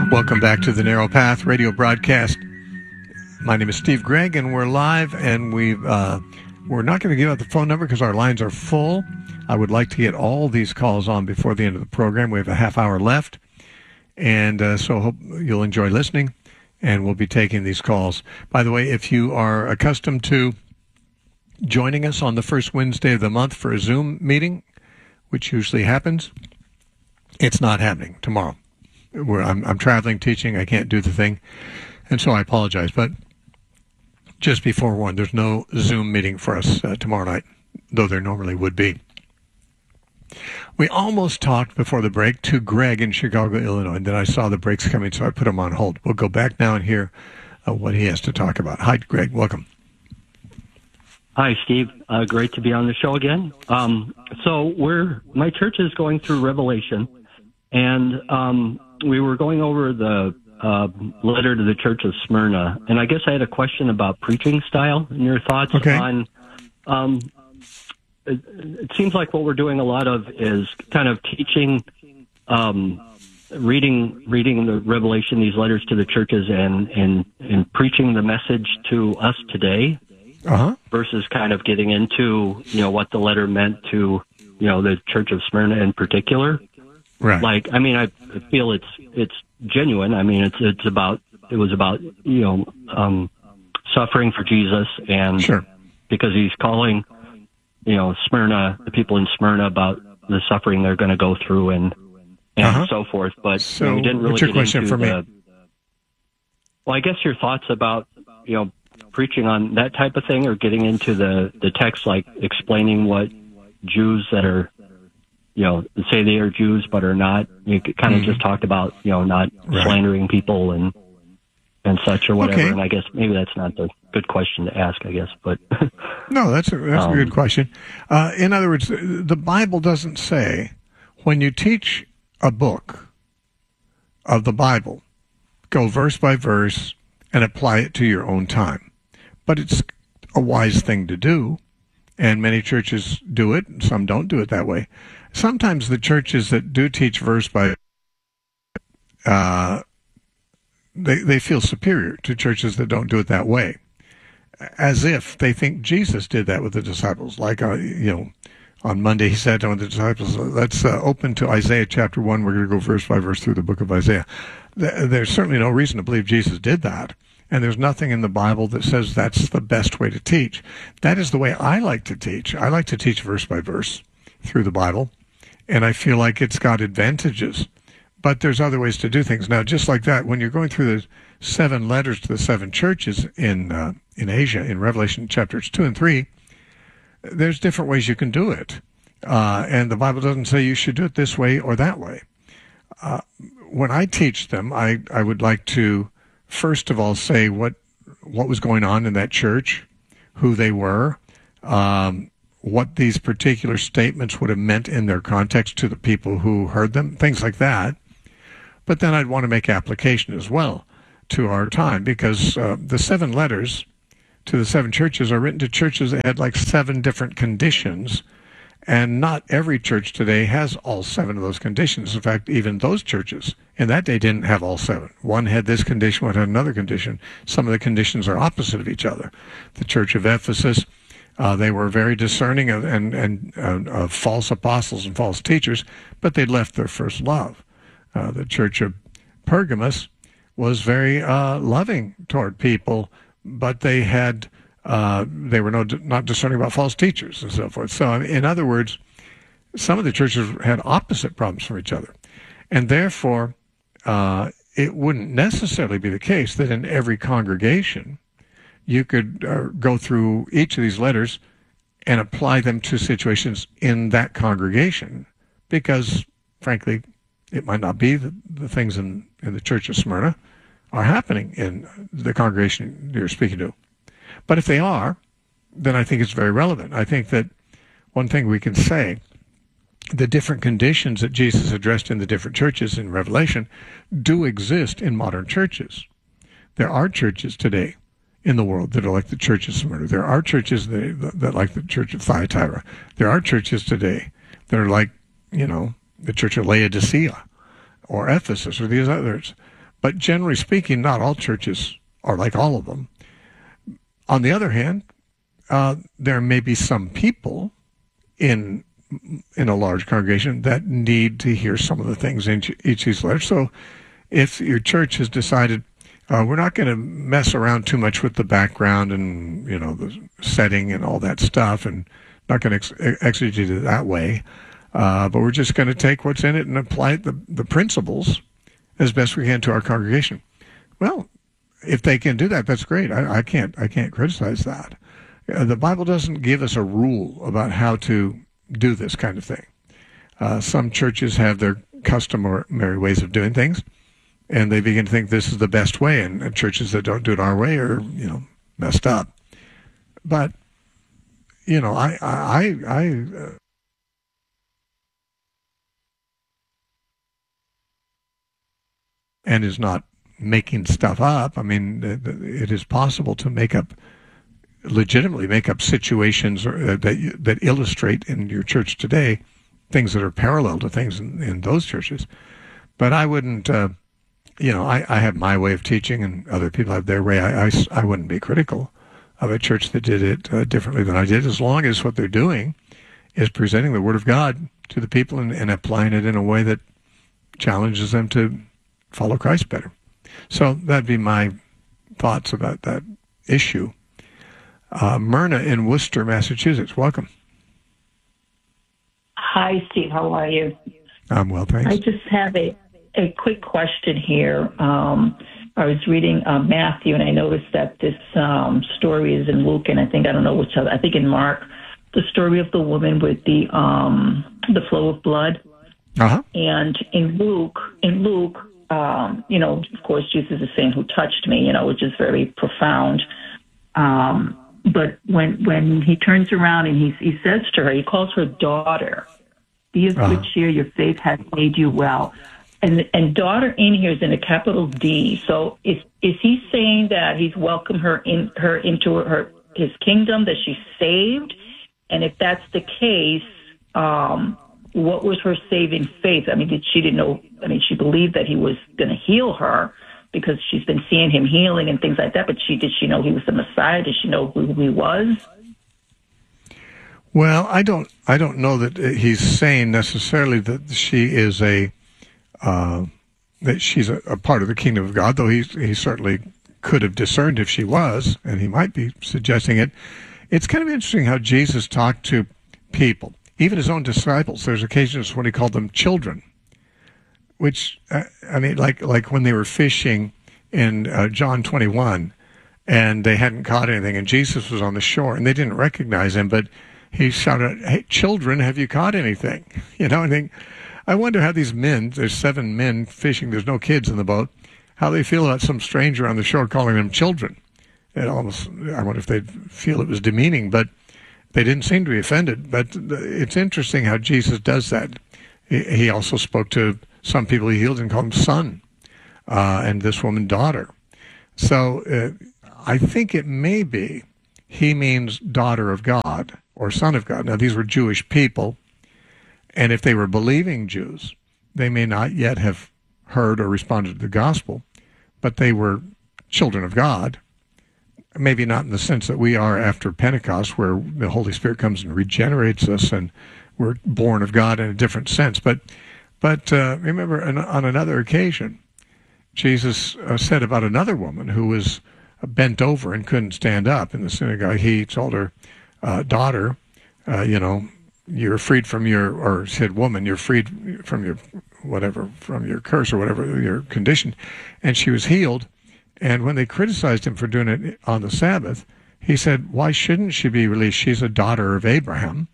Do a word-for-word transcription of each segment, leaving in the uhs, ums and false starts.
Welcome back to the Narrow Path radio broadcast. My name is Steve Gregg, and we're live, and we've, uh, we're not going to give out the phone number because our lines are full. I would like to get all these calls on before the end of the program. We have a half hour left, and uh, so I hope you'll enjoy listening, and we'll be taking these calls. By the way, if you are accustomed to joining us on the first Wednesday of the month for a Zoom meeting, which usually happens, it's not happening tomorrow. We're, I'm, I'm traveling, teaching. I can't do the thing, and so I apologize. But just be forewarned, there's no Zoom meeting for us uh, tomorrow night, though there normally would be. We almost talked before the break to Greg in Chicago, Illinois, and then I saw the breaks coming, so I put him on hold. We'll go back now and hear uh, what he has to talk about. Hi, Greg. Welcome. Hi, Steve. Uh, great to be on the show again. Um, so we're my church is going through Revelation, and um, we were going over the uh, letter to the Church of Smyrna, and I guess I had a question about preaching style and your thoughts okay. on. Um, it, it seems like what we're doing a lot of is kind of teaching, um, reading, reading the Revelation, these letters to the churches, and and and preaching the message to us today. Uh-huh. Versus kind of getting into, you know, what the letter meant to, you know, the Church of Smyrna in particular. Right. Like, I mean, I feel it's it's genuine. I mean, it's it's about it was about you know um, suffering for Jesus, and sure. because he's calling, you know, Smyrna, the people in Smyrna, about the suffering they're going to go through, and and uh-huh. so forth. But so you know, we didn't really what's your get question into for me? the. Well, I guess your thoughts about you know. preaching on that type of thing, or getting into the, the text, like explaining what Jews that are, you know, say they are Jews but are not. You kind of mm-hmm. just talked about, you know, not right. slandering people and and such or whatever. Okay. And I guess maybe that's not the good question to ask, I guess. But no, that's a, that's um, a good question. Uh, in other words, the Bible doesn't say when you teach a book of the Bible, go verse by verse and apply it to your own time. But it's a wise thing to do, and many churches do it, and some don't do it that way. Sometimes the churches that do teach verse by uh, they they feel superior to churches that don't do it that way, as if they think Jesus did that with the disciples. Like, uh, you know, on Monday he said to the disciples, let's uh, open to Isaiah chapter one. We're going to go verse by verse through the book of Isaiah. There's certainly no reason to believe Jesus did that. And there's nothing in the Bible that says that's the best way to teach. That is the way I like to teach. I like to teach verse by verse through the Bible, and I feel like it's got advantages. But there's other ways to do things. Now, just like that, when you're going through the seven letters to the seven churches in uh, in Asia, in Revelation chapters two and three, there's different ways you can do it. Uh, and the Bible doesn't say you should do it this way or that way. Uh, when I teach them, I, I would like to first of all say what what was going on in that church, who they were, um, what these particular statements would have meant in their context to the people who heard them, things like that. But then I'd want to make application as well to our time, because uh, the seven letters to the seven churches are written to churches that had like seven different conditions, and not every church today has all seven of those conditions. In fact, even those churches in that day didn't have all seven. One had this condition, one had another condition. Some of the conditions are opposite of each other. The church of Ephesus, uh, they were very discerning of, and, and, uh, of false apostles and false teachers, but they'd left their first love. Uh, the church of Pergamos was very uh, loving toward people, but they had Uh, they were no, not discerning about false teachers and so forth. So, in other words, some of the churches had opposite problems from each other. And therefore, uh, it wouldn't necessarily be the case that in every congregation you could uh, go through each of these letters and apply them to situations in that congregation, because, frankly, it might not be that the things in, in the Church of Smyrna are happening in the congregation you're speaking to. But if they are, then I think it's very relevant. I think that one thing we can say, the different conditions that Jesus addressed in the different churches in Revelation do exist in modern churches. There are churches today in the world that are like the Church of Smyrna. There are churches that, that like the Church of Thyatira. There are churches today that are like, you know, the Church of Laodicea or Ephesus or these others. But generally speaking, not all churches are like all of them. On the other hand, uh, there may be some people in in a large congregation that need to hear some of the things in each of these letters. So if your church has decided, uh, we're not going to mess around too much with the background and, you know, the setting and all that stuff, and not going to ex- exegete it that way, uh, but we're just going to take what's in it and apply the, the principles as best we can to our congregation. Well, if they can do that, that's great. I, I can't I can't criticize that. Uh, the Bible doesn't give us a rule about how to do this kind of thing. Uh, some churches have their customary ways of doing things, and they begin to think this is the best way, and, and churches that don't do it our way are, you know, messed up. But, you know, I, I, I, uh, and is not making stuff up. I mean, it is possible to make up, legitimately make up situations that that illustrate in your church today things that are parallel to things in, in those churches. But I wouldn't, uh, you know, I, I have my way of teaching, and other people have their way. I, I, I wouldn't be critical of a church that did it uh, differently than I did, as long as what they're doing is presenting the Word of God to the people and, and applying it in a way that challenges them to follow Christ better. So that'd be my thoughts about that issue. Uh, Myrna in Worcester, Massachusetts. Welcome. Hi, Steve. How are you? I'm well, thanks. I just have a, a quick question here. Um, I was reading uh, Matthew, and I noticed that this um, story is in Luke, and I think, I don't know which other, I think in Mark, the story of the woman with the um, the flow of blood. Uh-huh. And in Luke, in Luke, um, you know, of course, Jesus is saying, "Who touched me?" You know, which is very profound. Um, but when when he turns around and he he says to her, he calls her daughter. Be of uh-huh. good cheer; your faith has made you well. And and daughter in here is in a capital D. So is is he saying that he's welcomed her in her into her his kingdom, that she's saved? And if that's the case, um, what was her saving faith? I mean, did she didn't know? I mean, she believed that he was going to heal her because she's been seeing him healing and things like that. But she did she know he was the Messiah? Did she know who he was? Well, I don't. I don't know that he's saying necessarily that she is a uh, that she's a, a part of the kingdom of God. Though he he certainly could have discerned if she was, and he might be suggesting it. It's kind of interesting how Jesus talked to people, even his own disciples. There's occasions when he called them children, which uh, I mean, like like when they were fishing in uh, John twenty-one, and they hadn't caught anything, and Jesus was on the shore, and they didn't recognize him, but he shouted, "Hey, children, have you caught anything?" You know, I think, I wonder how these men, there's seven men fishing, there's no kids in the boat, how they feel about some stranger on the shore calling them children. It almost, I wonder if they'd feel it was demeaning, but they didn't seem to be offended. But it's interesting how Jesus does that. He also spoke to some people he healed and called them son, uh, and this woman daughter. So uh, I think it may be he means daughter of God or son of God. Now, these were Jewish people, and if they were believing Jews, they may not yet have heard or responded to the gospel, but they were children of God. Maybe not in the sense that we are after Pentecost, where the Holy Spirit comes and regenerates us and we're born of God in a different sense. But but uh, remember, on another occasion, Jesus uh, said about another woman who was bent over and couldn't stand up in the synagogue. He told her, uh, daughter, uh, you know, you're freed from your, or said, woman, you're freed from your, whatever, from your curse or whatever, your condition. And she was healed. And when they criticized him for doing it on the Sabbath, he said, why shouldn't she be released? She's a daughter of Abraham.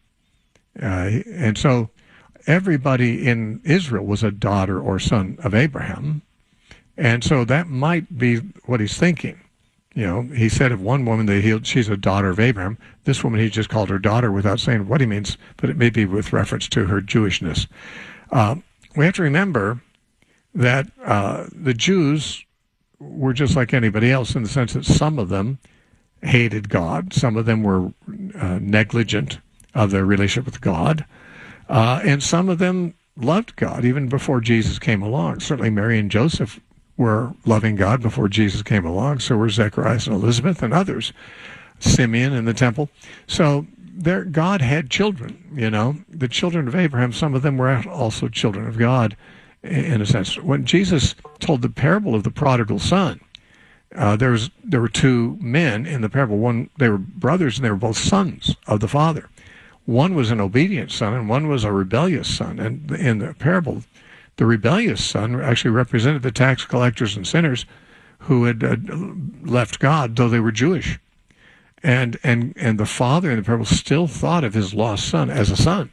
Uh, and so everybody in Israel was a daughter or son of Abraham. And so that might be what he's thinking. You know, he said of one woman they healed, she's a daughter of Abraham. This woman, he just called her daughter without saying what he means, but it may be with reference to her Jewishness. Uh, we have to remember that uh, the Jews were just like anybody else in the sense that some of them hated God. Some of them were uh, negligent of their relationship with God. Uh, and some of them loved God even before Jesus came along. Certainly Mary and Joseph were loving God before Jesus came along. So were Zacharias and Elizabeth and others, Simeon in the temple. So there, God had children, you know. The children of Abraham, some of them were also children of God, in a sense. When Jesus told the parable of the prodigal son, uh, there was there were two men in the parable. One, they were brothers, and they were both sons of the father. One was an obedient son, and one was a rebellious son. And in the parable, the rebellious son actually represented the tax collectors and sinners who had uh, left God, though they were Jewish. And and and the father in the parable still thought of his lost son as a son.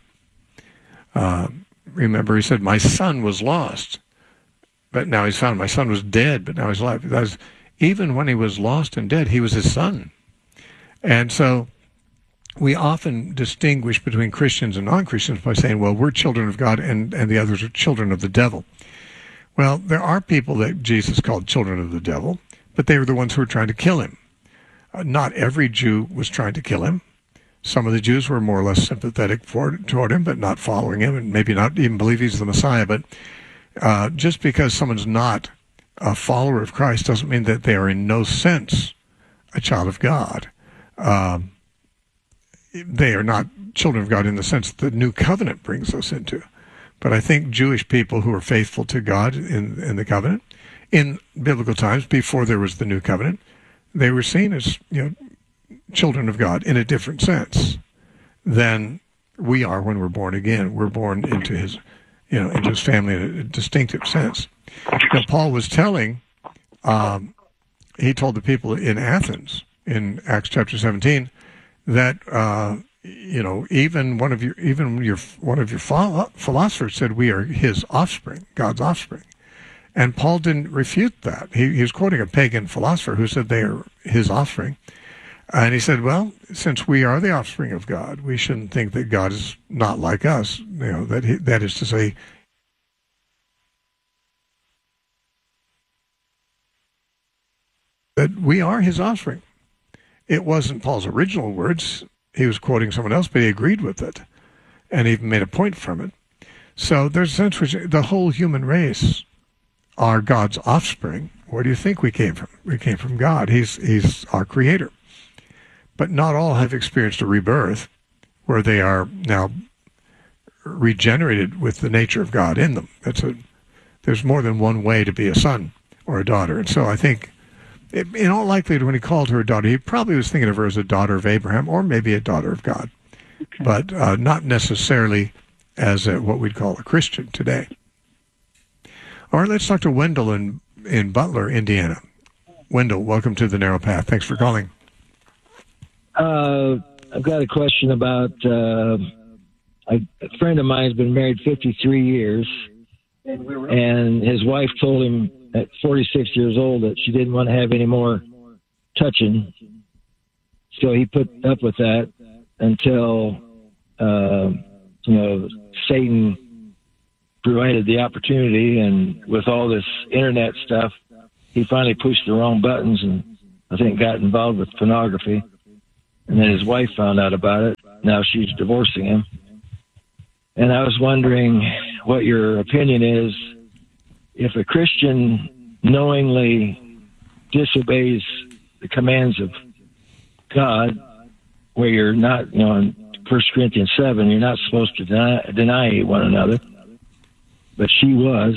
Uh, remember, he said, "My son was lost, but now he's found. My son was dead, but now he's alive." That was, even when he was lost and dead, he was his son. And so we often distinguish between Christians and non-Christians by saying, well, we're children of God and, and the others are children of the devil. Well, there are people that Jesus called children of the devil, but they were the ones who were trying to kill him. Uh, not every Jew was trying to kill him. Some of the Jews were more or less sympathetic for, toward him, but not following him, and maybe not even believe he's the Messiah. But uh, just because someone's not a follower of Christ doesn't mean that they are in no sense a child of God. Um, they are not children of God in the sense that the new covenant brings us into. But I think Jewish people who are faithful to God in, in the covenant, in biblical times, before there was the new covenant, they were seen as, you know, children of God in a different sense than we are when we're born again. We're born into his, you know, into his family in a distinctive sense. Now, Paul was telling, um, he told the people in Athens in Acts chapter seventeen that, uh, you know, even one of your, even your, one of your philosophers said we are his offspring, God's offspring. And Paul didn't refute that. He, he was quoting a pagan philosopher who said they are his offspring. And he said, well, since we are the offspring of God, we shouldn't think that God is not like us. You know, that he, that is to say, that we are his offspring. It wasn't Paul's original words. He was quoting someone else, but he agreed with it and even made a point from it. So there's a sense which the whole human race are God's offspring. Where do you think we came from? We came from God. He's he's our creator. But not all have experienced a rebirth where they are now regenerated with the nature of God in them. That's a, there's more than one way to be a son or a daughter. And so I think, in all likelihood, when he called her a daughter, he probably was thinking of her as a daughter of Abraham or maybe a daughter of God, okay. but uh, not necessarily as a, what we'd call a Christian today. All right, let's talk to Wendell in, in Butler, Indiana. Wendell, welcome to The Narrow Path. Thanks for calling. Uh, I've got a question about uh, a, a friend of mine has been married fifty-three years, and his wife told him at forty-six years old that she didn't want to have any more touching. So he put up with that until, uh, you know, Satan provided the opportunity, and with all this internet stuff, he finally pushed the wrong buttons and I think got involved with pornography. And then his wife found out about it. Now she's divorcing him. And I was wondering what your opinion is if a Christian knowingly disobeys the commands of God, where you're not, you know, in First Corinthians seven, you're not supposed to deny, deny one another, but she was,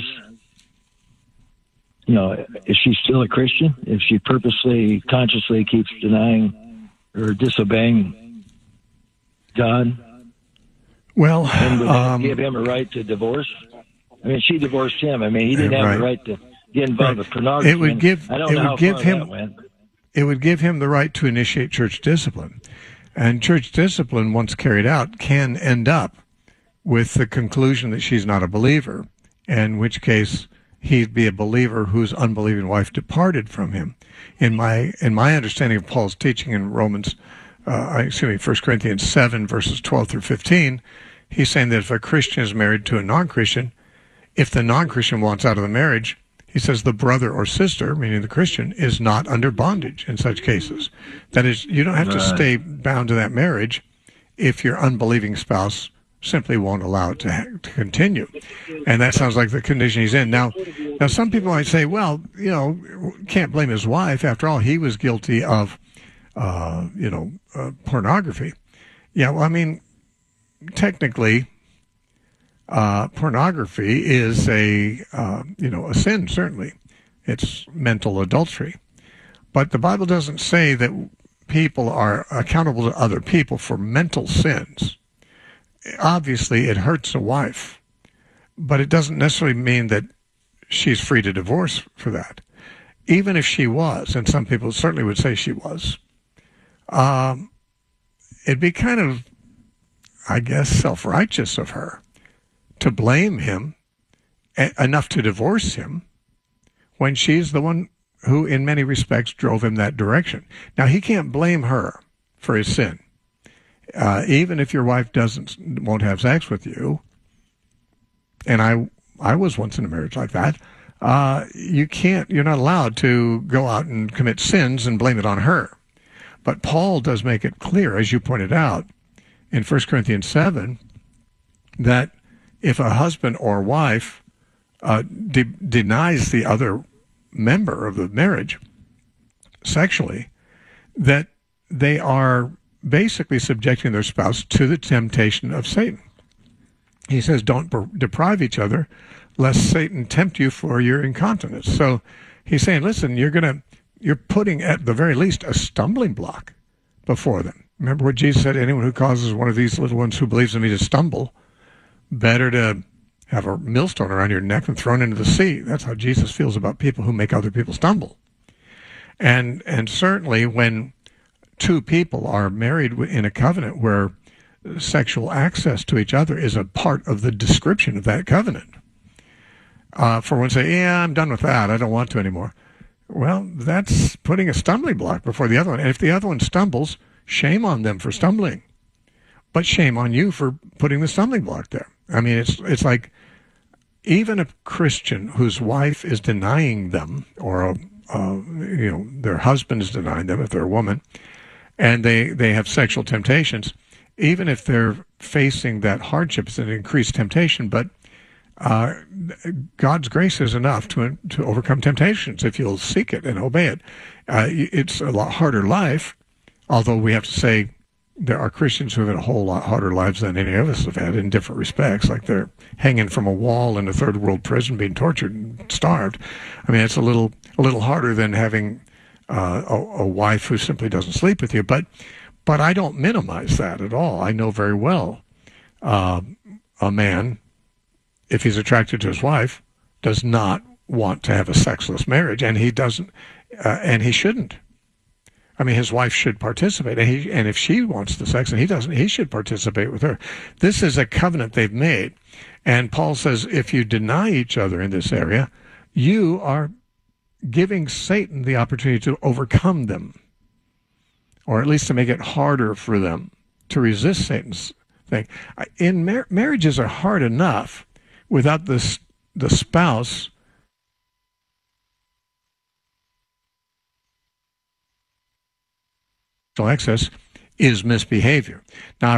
you know, is she still a Christian if she purposely, consciously keeps denying or disobeying God? Well, and would um, that give him a right to divorce? I mean, she divorced him. I mean, he didn't have right. the right to get involved right. with pornography. It would give. I don't it know would how give far him. that went. It would give him the right to initiate church discipline, and church discipline, once carried out, can end up with the conclusion that she's not a believer, in which case he'd be a believer whose unbelieving wife departed from him. In my in my understanding of Paul's teaching in Romans, uh, excuse me, First Corinthians seven verses twelve through fifteen, he's saying that if a Christian is married to a non-Christian, if the non-Christian wants out of the marriage, he says the brother or sister, meaning the Christian, is not under bondage in such cases. That is, you don't have to stay bound to that marriage if your unbelieving spouse simply won't allow it to, to continue. And that sounds like the condition he's in. Now, now, some people might say, well, you know, can't blame his wife. After all, he was guilty of, uh, you know, uh, pornography. Yeah, well, I mean, technically, uh, pornography is a, uh, you know, a sin, certainly. It's mental adultery. But the Bible doesn't say that people are accountable to other people for mental sins. Obviously, it hurts a wife, but it doesn't necessarily mean that she's free to divorce for that. Even if she was, and some people certainly would say she was, um, it'd be kind of, I guess, self-righteous of her to blame him enough to divorce him when she's the one who, in many respects, drove him that direction. Now, he can't blame her for his sin. Uh, even if your wife doesn't, won't have sex with you, and I, I was once in a marriage like that, uh, you can't, you're not allowed to go out and commit sins and blame it on her. But Paul does make it clear, as you pointed out, in First Corinthians seven, that if a husband or wife uh, de- denies the other member of the marriage sexually, that they are basically subjecting their spouse to the temptation of Satan. He says, don't per- deprive each other, lest Satan tempt you for your incontinence. So he's saying, listen, you're going to, you're putting at the very least a stumbling block before them. Remember what Jesus said, anyone who causes one of these little ones who believes in me to stumble, better to have a millstone around your neck and thrown into the sea. That's how Jesus feels about people who make other people stumble. And and certainly when two people are married in a covenant where sexual access to each other is a part of the description of that covenant. Uh, for one to say, yeah, I'm done with that, I don't want to anymore. Well, that's putting a stumbling block before the other one. And if the other one stumbles, shame on them for stumbling. But shame on you for putting the stumbling block there. I mean, it's it's like even a Christian whose wife is denying them, or a, uh, you know, their husband is denying them if they're a woman, and they, they have sexual temptations, even if they're facing that hardship, it's an increased temptation, but uh, God's grace is enough to to overcome temptations if you'll seek it and obey it. Uh, it's a lot harder life, although we have to say there are Christians who have had a whole lot harder lives than any of us have had in different respects, like they're hanging from a wall in a third world prison being tortured and starved. I mean, it's a little a little harder than having uh, a, a wife who simply doesn't sleep with you. But but I don't minimize that at all. I know very well uh, a man, if he's attracted to his wife, does not want to have a sexless marriage, and he doesn't, uh, and he shouldn't. I mean, his wife should participate, and he, and if she wants the sex and he doesn't, he should participate with her. This is a covenant they've made, and Paul says if you deny each other in this area, you are giving Satan the opportunity to overcome them, or at least to make it harder for them to resist Satan's thing. In mar- marriages are hard enough without the the spouse access is misbehavior. Now,